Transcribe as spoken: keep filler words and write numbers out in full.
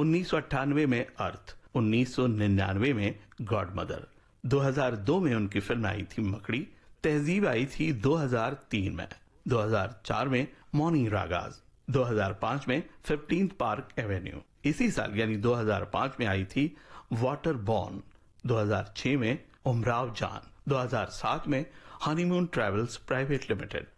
उन्नीस सौ अट्ठानवे में अर्थ, उन्नीस सौ निन्यानवे में गॉड मदर, दो हज़ार दो में उनकी फिल्म आई थी मकड़ी, तहजीब आई थी दो हज़ार तीन में, दो हज़ार चार में मॉर्निंग रागाज, दो हज़ार पाँच में फिफ्टींथ पार्क एवेन्यू। इसी साल यानी दो हज़ार पाँच में आई थी वाटर बॉर्न, दो हज़ार छह में उमराव जान, दो हज़ार सात में हनीमून ट्रेवल्स प्राइवेट लिमिटेड,